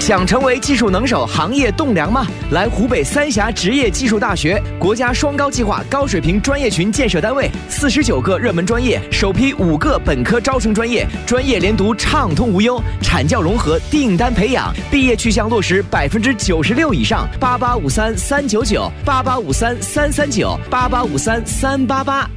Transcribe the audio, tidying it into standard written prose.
想成为技术能手、行业栋梁吗？来湖北三峡职业技术大学，国家双高计划高水平专业群建设单位，49个热门专业，首批5个本科招生专业，专业连读畅通无忧，产教融合，订单培养，毕业去向落实96%以上。8853-399，8853-339，8853-388。